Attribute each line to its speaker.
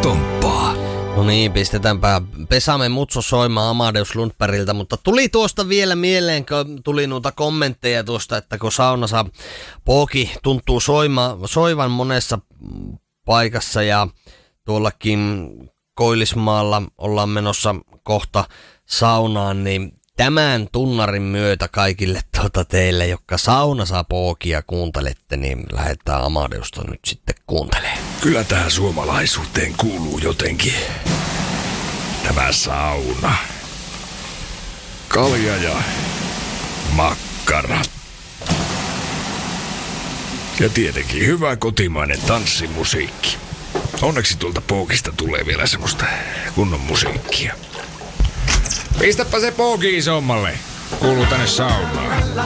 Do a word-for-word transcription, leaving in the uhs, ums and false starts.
Speaker 1: tomppaa.
Speaker 2: No niin, pistetäänpä Pesame Mutso soimaan Amadeus Lundbergiltä, mutta tuli tuosta vielä mieleen, kun tuli noita kommentteja tuosta, että kun saunassa pooki tuntuu soima, soivan monessa paikassa ja tuollakin Koillismaalla ollaan menossa kohta saunaan, niin tämän tunnarin myötä kaikille tuota teille, jotka saunassa pookia kuuntelette, niin lähdetään Amadeusta nyt sitten kuuntelemaan.
Speaker 1: Kyllä tähän suomalaisuuteen kuuluu jotenkin tämä sauna. Kalja ja makkara. Ja tietenkin hyvä kotimainen tanssimusiikki. Onneksi tuolta pookista tulee vielä semmoista kunnon musiikkia. Pistäpä se pooki isommalle. Kuuluu tänne saunaan.